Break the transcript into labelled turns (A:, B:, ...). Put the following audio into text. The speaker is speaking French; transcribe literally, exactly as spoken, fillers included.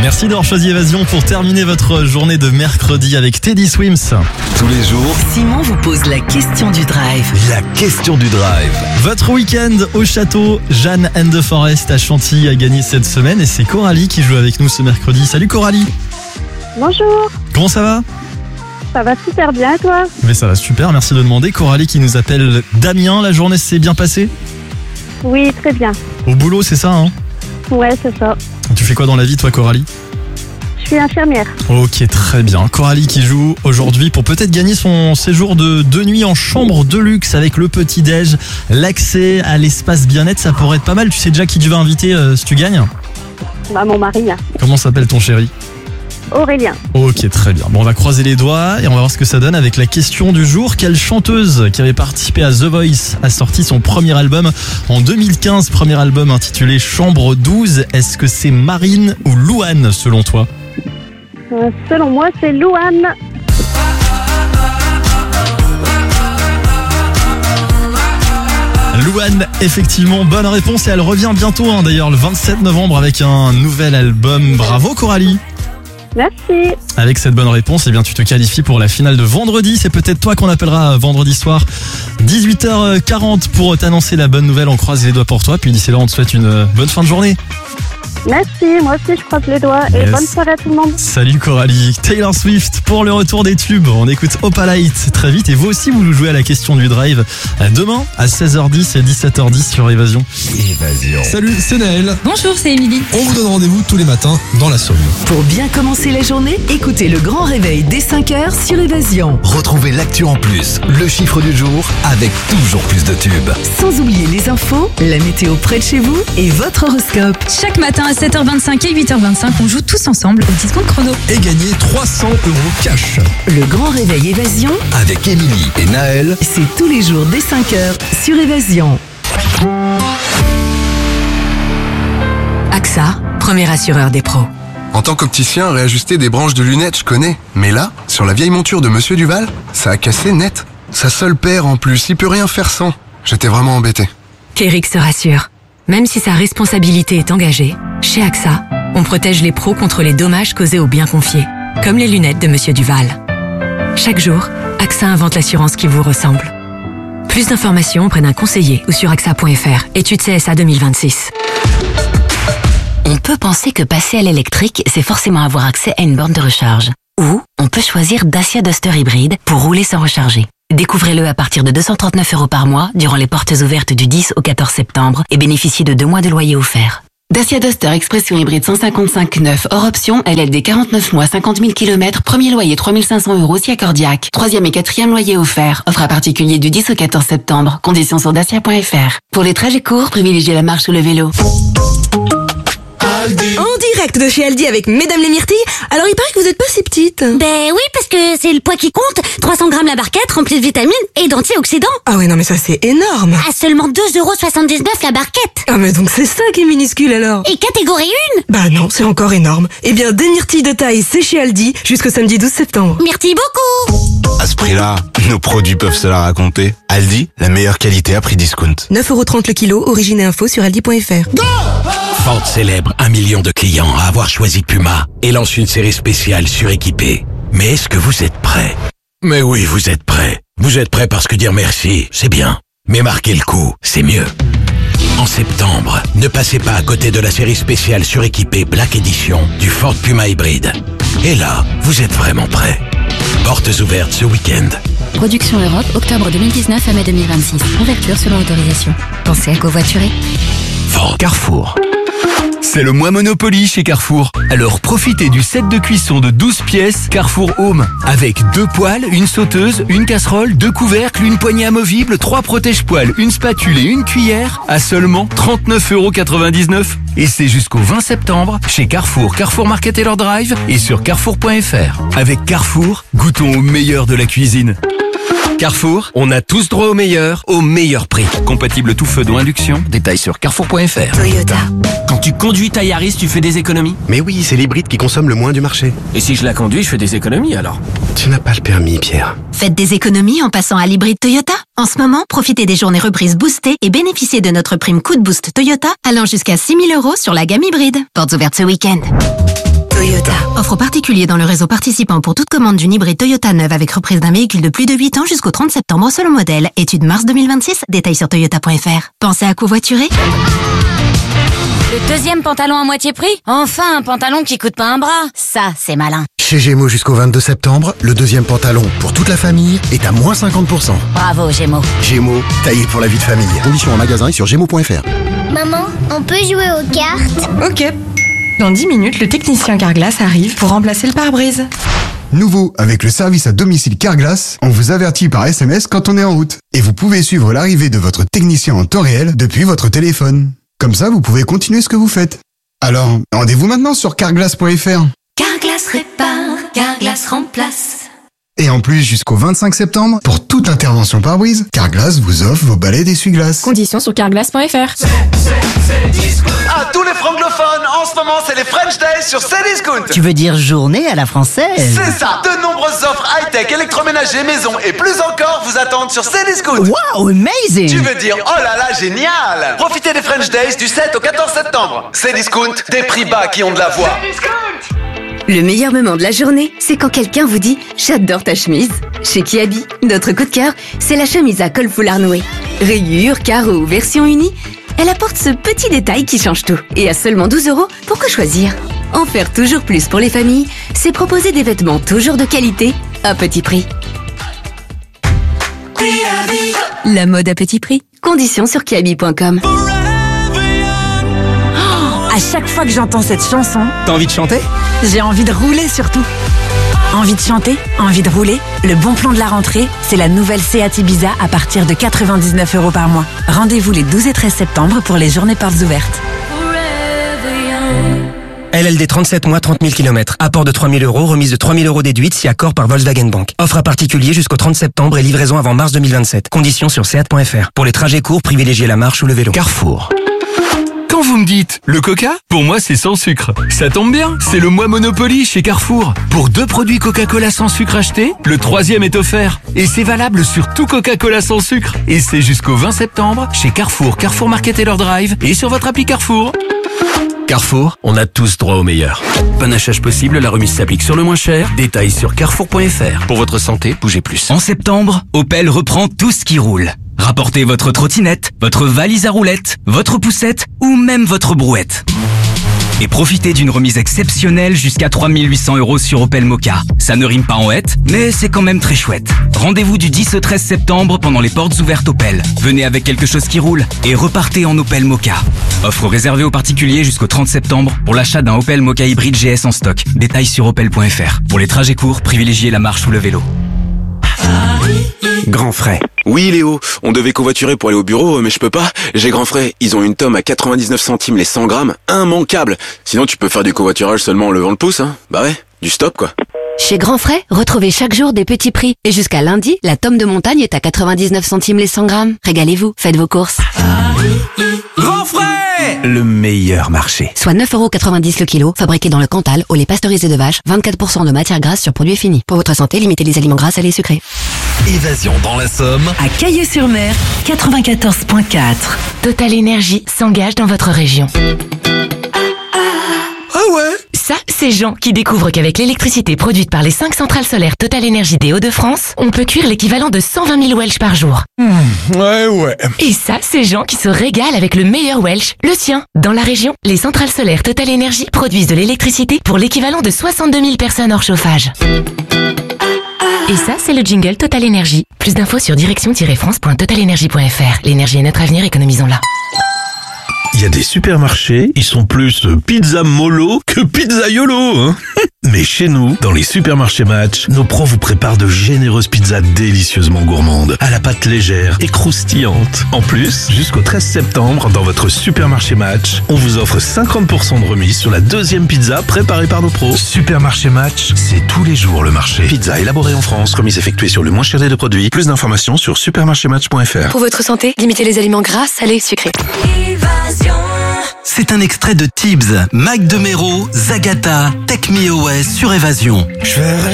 A: Merci d'avoir choisi Évasion pour terminer votre journée de mercredi avec Teddy Swims.
B: Tous les jours,
C: Simon vous pose la question du drive.
B: la question du drive.
A: Votre week-end au château Jeanne and the Forest à Chantilly a gagné cette semaine et c'est Coralie qui joue avec nous ce mercredi. Salut Coralie.
D: Bonjour,
A: Comment ça va?
D: ça va super bien et toi?
A: Mais ça va super, merci de demander. Coralie qui nous appelle Damien, la journée s'est bien passée?
D: Oui, très bien.
A: Au boulot, c'est ça, hein?
D: Ouais, c'est ça.
A: Tu fais quoi dans la vie toi Coralie?
D: Je suis infirmière.
A: Ok, très bien. Coralie qui joue aujourd'hui pour peut-être gagner son séjour de deux nuits en chambre de luxe avec le petit-déj, l'accès à l'espace bien-être, ça pourrait être pas mal. Tu sais déjà qui tu vas inviter euh, si tu gagnes?
D: Bah, mon mari, hein.
A: Comment s'appelle ton chéri?
D: Aurélien.
A: Ok, très bien. Bon, on va croiser les doigts et on va voir ce que ça donne avec la question du jour. Quelle chanteuse qui avait participé à The Voice a sorti son premier album en deux mille quinze, premier album intitulé Chambre douze? Est-ce que c'est Marine ou Louane selon toi?
D: Euh, selon moi, c'est Louane.
A: Louane, effectivement, bonne réponse et elle revient bientôt hein, d'ailleurs le vingt-sept novembre avec un nouvel album. Bravo Coralie.
D: Merci.
A: Avec cette bonne réponse, eh bien, tu te qualifies pour la finale de vendredi. C'est peut-être toi qu'on appellera vendredi soir, dix-huit heures quarante, pour t'annoncer la bonne nouvelle. On croise les doigts pour toi. Puis d'ici là, on te souhaite une bonne fin de journée.
D: Merci, moi aussi je croise les doigts. Et
A: Yes.
D: bonne soirée à tout le monde.
A: Salut Coralie. Taylor Swift pour le retour des tubes. On écoute Opalite très vite. Et vous aussi, vous jouez à la question du drive demain à seize heures dix et dix-sept heures dix sur Évasion.
B: Évasion.
E: Salut, c'est Naël.
F: Bonjour, c'est Émilie.
E: On vous donne rendez-vous tous les matins dans la Somme.
C: Pour bien commencer la journée, écoutez le grand réveil dès cinq heures sur Évasion.
B: Retrouvez l'actu en plus, le chiffre du jour avec toujours plus de tubes.
C: Sans oublier les infos, la météo près de chez vous et votre horoscope.
F: Chaque matin à sept heures vingt-cinq et huit heures vingt-cinq, on joue tous ensemble au Discount Chrono.
E: Et gagner trois cents euros cash.
C: Le grand réveil Évasion,
B: Avec Émilie et Naël.
C: c'est tous les jours dès cinq heures sur Évasion. A X A, premier assureur des pros.
G: En tant qu'opticien, réajuster des branches de lunettes, je connais. Mais là, sur la vieille monture de Monsieur Duval, ça a cassé net. Sa seule paire en plus, il peut rien faire sans. J'étais vraiment embêté.
H: Kérix se rassure. Même si sa responsabilité est engagée, chez A X A, on protège les pros contre les dommages causés aux biens confiés, comme les lunettes de Monsieur Duval. Chaque jour, A X A invente l'assurance qui vous ressemble. Plus d'informations auprès d'un conseiller ou sur A X A point F R. Étude C S A deux mille vingt-six.
I: On peut penser que passer à l'électrique, c'est forcément avoir accès à une borne de recharge. Ou on peut choisir Dacia Duster hybride pour rouler sans recharger. Découvrez-le à partir de deux cent trente-neuf euros par mois durant les portes ouvertes du dix au quatorze septembre et bénéficiez de deux mois de loyer offert.
J: Dacia Duster Expression hybride cent cinquante-cinq neuf hors option, L L D quarante-neuf mois, cinquante mille kilomètres, premier loyer trois mille cinq cents euros si accordiaque. Troisième et quatrième loyer offert. Offre à particulier du dix au quatorze septembre. Conditions sur dacia point F R. Pour les trajets courts, privilégiez la marche ou le vélo.
K: En direct de chez Aldi avec Mesdames les Myrtilles. Alors il paraît que vous êtes pas si petite.
L: Ben oui, parce que c'est le poids qui compte. trois cents grammes la barquette, remplie de vitamines et d'antioxydants.
K: Ah ouais, non mais ça c'est énorme.
L: À seulement deux euros soixante-dix-neuf la barquette.
K: Ah mais donc c'est ça qui est minuscule alors.
L: Et catégorie un.
K: Bah non, c'est encore énorme. Eh bien, des myrtilles de taille, c'est chez Aldi jusqu'au samedi douze septembre.
L: Merci beaucoup.
M: À ce prix-là, nos produits peuvent se la raconter. Aldi, la meilleure qualité à prix discount.
K: neuf euros trente le kilo, origine et info sur aldi point F R.
N: Ford célèbre un million de clients à avoir choisi Puma et lance une série spéciale suréquipée. Mais est-ce que vous êtes prêts? Mais oui, vous êtes prêts. Vous êtes prêts parce que dire merci, c'est bien. Mais marquer le coup, c'est mieux. En septembre, ne passez pas à côté de la série spéciale suréquipée Black Edition du Ford Puma hybride. Et là, vous êtes vraiment prêts. Portes ouvertes ce week-end.
O: Production Europe, octobre deux mille dix-neuf à mai deux mille vingt-six. Ouverture selon autorisation. Pensez à covoiturer.
B: Ford. Carrefour. C'est le mois Monopoly chez Carrefour. Alors profitez du set de cuisson de douze pièces Carrefour Home. Avec deux poêles, une sauteuse, une casserole, deux couvercles, une poignée amovible, trois protège-poêles, une spatule et une cuillère à seulement trente-neuf euros quatre-vingt-dix-neuf. Et c'est jusqu'au vingt septembre chez Carrefour, Carrefour Market et leur drive et sur carrefour point F R. Avec Carrefour, goûtons au meilleur de la cuisine.
P: Carrefour, on a tous droit au meilleur, au meilleur prix. Compatible tout feu dont induction, détails sur carrefour point F R.
C: Toyota.
Q: Quand tu conduis ta Yaris, tu fais des économies?
M: Mais oui, c'est l'hybride qui consomme le moins du marché.
Q: Et si je la conduis, je fais des économies alors?
M: Tu n'as pas le permis, Pierre.
I: Faites des économies en passant à l'hybride Toyota. En ce moment, profitez des journées reprises boostées et bénéficiez de notre prime coup de boost Toyota allant jusqu'à six mille euros sur la gamme hybride. Portes ouvertes ce week-end.
H: Toyota. Offre aux particuliers dans le réseau participant pour toute commande d'une hybride Toyota neuve avec reprise d'un véhicule de plus de huit ans jusqu'au trente septembre selon modèle. Étude mars deux mille vingt-six, détails sur toyota point f r. Pensez à covoiturer?
I: Le deuxième pantalon à moitié prix? Enfin, un pantalon qui coûte pas un bras. Ça, c'est malin.
R: Chez Gémeaux jusqu'au vingt-deux septembre, le deuxième pantalon pour toute la famille est à moins cinquante pour cent.
I: Bravo, Gémeaux.
R: Gémeaux, taillé pour la vie de famille. Conditions en magasin et sur gémeaux point f r.
S: Maman, on peut jouer aux cartes?
T: Ok. Dans dix minutes, le technicien Carglass arrive pour remplacer le pare-brise.
U: Nouveau, avec le service à domicile Carglass, on vous avertit par S M S quand on est en route. Et vous pouvez suivre l'arrivée de votre technicien en temps réel depuis votre téléphone. Comme ça, vous pouvez continuer ce que vous faites. Alors, rendez-vous maintenant sur carglass point f r.
H: Carglass répare, Carglass remplace.
U: Et en plus, jusqu'au vingt-cinq septembre, pour toute intervention pare-brise, Carglass vous offre vos balais d'essuie-glace.
T: Conditions sur carglass point f r.
V: À tous les francophones, en ce moment, c'est les French Days sur Cdiscount.
W: Tu veux dire journée à la française?
V: C'est ça. De nombreuses offres high-tech, électroménager, maison et plus encore vous attendent sur Cdiscount.
W: Wow, amazing!
V: Tu veux dire, oh là là, génial! Profitez des French Days du sept au quatorze septembre. Cdiscount, des prix bas qui ont de la voix.
X: Le meilleur moment de la journée, c'est quand quelqu'un vous dit « J'adore ta chemise ». Chez Kiabi, notre coup de cœur, c'est la chemise à col foulard noué. Rayures, carreaux, version unie, elle apporte ce petit détail qui change tout. Et à seulement douze euros, pourquoi choisir? En faire toujours plus pour les familles, c'est proposer des vêtements toujours de qualité, à petit prix. La mode à petit prix. Conditions sur kiabi point com.
Y: À chaque fois que j'entends cette chanson,
P: T'as envie de chanter?
Y: j'ai envie de rouler surtout. Envie de chanter, envie de rouler. Le bon plan de la rentrée, c'est la nouvelle Seat Ibiza à partir de quatre-vingt-dix-neuf euros par mois. Rendez-vous les douze et treize septembre pour les journées portes ouvertes.
P: L L D trente-sept mois, trente mille kilomètres. Apport de trois mille euros, remise de trois mille euros déduite si accord par Volkswagen Bank. Offre à particulier jusqu'au trente septembre et livraison avant mars deux mille vingt-sept. Conditions sur seat point f r. Pour les trajets courts, privilégiez la marche ou le vélo.
B: Carrefour. Quand vous me dites le Coca, pour moi c'est sans sucre. Ça tombe bien, c'est le mois Monopoly chez Carrefour. Pour deux produits Coca-Cola sans sucre achetés, le troisième est offert. Et c'est valable sur tout Coca-Cola sans sucre. Et c'est jusqu'au vingt septembre chez Carrefour, Carrefour Market et leur drive et sur votre appli Carrefour.
N: Carrefour, on a tous droit au meilleur. Panachage possible, la remise s'applique sur le moins cher. Détails sur carrefour point f r. Pour votre santé, bougez plus.
Z: En septembre, Opel reprend tout ce qui roule. Rapportez votre trottinette, votre valise à roulettes, votre poussette ou même votre brouette. Et profitez d'une remise exceptionnelle jusqu'à trois mille huit cents euros sur Opel Mokka. Ça ne rime pas en hête, mais c'est quand même très chouette. Rendez-vous du dix au treize septembre pendant les portes ouvertes Opel. Venez avec quelque chose qui roule et repartez en Opel Mokka. Offre réservée aux particuliers jusqu'au trente septembre pour l'achat d'un Opel Mokka hybride G S en stock. Détails sur opel point f r. Pour les trajets courts, privilégiez la marche ou le vélo.
M: Grand frais. Oui Léo, on devait covoiturer pour aller au bureau, mais je peux pas. J'ai grand frais, ils ont une tome à quatre-vingt-dix-neuf centimes les cent grammes, immanquable. Sinon tu peux faire du covoiturage seulement en levant le pouce, hein. Bah ouais, du stop quoi.
X: Chez Grand Frais, retrouvez chaque jour des petits prix. Et jusqu'à lundi, la tome de montagne est à quatre-vingt-dix-neuf centimes les cent grammes. Régalez-vous, faites vos courses.
P: Grand frais! Le meilleur marché.
X: Soit neuf euros quatre-vingt-dix le kilo, fabriqué dans le Cantal, au lait pasteurisé de vache, vingt-quatre pour cent de matière grasse sur produit fini. Pour votre santé, limitez les aliments gras, salés et sucrés.
C: Évasion dans la Somme, à Caillé-sur-Mer, quatre-vingt-quatorze virgule quatre.
H: Total Énergie s'engage dans votre région.
P: Ah ouais?
H: Ça, c'est Jean qui découvre qu'avec l'électricité produite par les cinq centrales solaires Total Énergie des Hauts-de-France, on peut cuire l'équivalent de cent vingt mille Welsh par jour.
P: Mmh, ouais, ouais.
H: Et ça, c'est Jean qui se régale avec le meilleur Welsh, le sien. Dans la région, les centrales solaires Total Énergie produisent de l'électricité pour l'équivalent de soixante-deux mille personnes hors chauffage. Et ça, c'est le jingle Total Énergie. Plus d'infos sur direction tiret france point total énergie point f r. L'énergie est notre avenir, économisons-la.
N: Il y a des supermarchés, ils sont plus pizza mollo que pizza yolo, hein. Mais chez nous, dans les supermarchés Match, nos pros vous préparent de généreuses pizzas délicieusement gourmandes, à la pâte légère et croustillante. En plus, jusqu'au treize septembre, dans votre supermarché Match, on vous offre cinquante pour cent de remise sur la deuxième pizza préparée par nos pros. Supermarché Match, c'est tous les jours le marché. Pizza élaborée en France, remise effectuée sur le moins cher des deux produits. Plus d'informations sur supermarché match point f r.
T: Pour votre santé, limitez les aliments gras, salés et sucrés.
C: C'est un extrait de Tibbs, Mike DeMero, Zagata, Take Me Away sur Évasion.